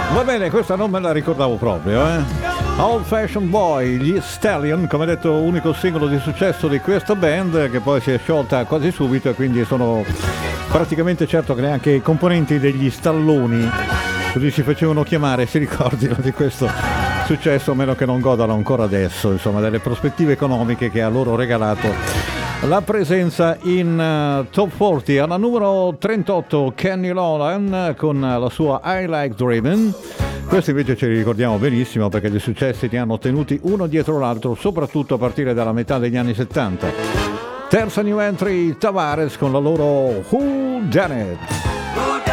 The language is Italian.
Va bene, questa non me la ricordavo proprio, eh. Old Fashion Boy, gli Stallion, come detto, unico singolo di successo di questa band che poi si è sciolta quasi subito e quindi sono praticamente certo che neanche i componenti degli Stalloni, così si facevano chiamare, si ricordino di questo successo, a meno che non godano ancora adesso, insomma, delle prospettive economiche che ha loro regalato la presenza in Top 40. Alla numero 38 Kenny Lolan con la sua I Like Dreamin'. Questi invece ce li ricordiamo benissimo perché di successi ne hanno ottenuti uno dietro l'altro, soprattutto a partire dalla metà degli anni 70. Terza new entry, Tavares con la loro Who Done It.